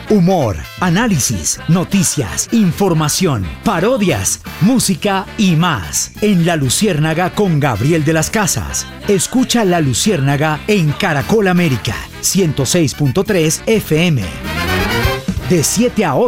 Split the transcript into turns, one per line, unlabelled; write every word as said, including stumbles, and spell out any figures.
Humor, análisis, noticias, información, parodias, música y más. En La Luciérnaga con Gabriel de las Casas. Escucha La Luciérnaga en Caracol América, ciento seis punto tres F M. De siete a ocho.